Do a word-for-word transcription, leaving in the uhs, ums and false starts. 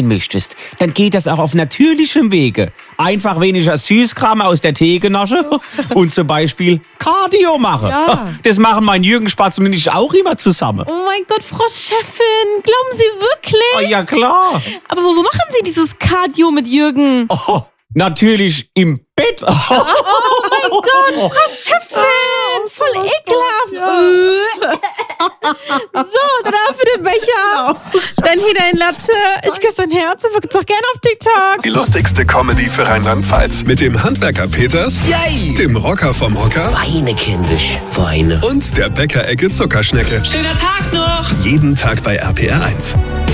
möchtest, dann geht das auch auf natürlichem Wege. Einfach weniger Süßkram aus der Tegenasche und zum Beispiel Cardio machen. Ja. Das machen mein Jürgen Spatz und ich auch immer zusammen. Oh mein Gott, Frau Chefin, glauben Sie wirklich? Oh, ja, klar. Aber wo, wo machen Sie dieses Cardio mit Jürgen? Oh, natürlich im Bett. Oh mein Gott, Frau Chefin, voll ekelhaft. So, dann auf für den Becher. Dann hier dein Latte. Ich küsse dein Herz und vergiss auch gerne auf TikTok. Die lustigste Comedy für Rheinland-Pfalz. Mit dem Handwerker Peters, Yay! dem Rocker vom Hocker Weine, kindisch, Weine. und der Bäckerecke Zuckerschnecke. Schöner Tag noch! Jeden Tag bei R P R eins.